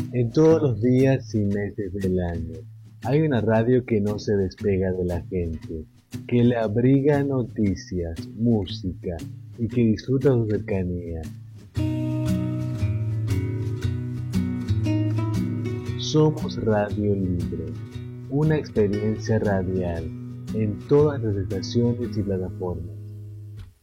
En todos los días y meses del año, hay una radio que no se despega de la gente, que le abriga noticias, música y que disfruta su cercanía. Somos Radio Libre, una experiencia radial en todas las estaciones y plataformas.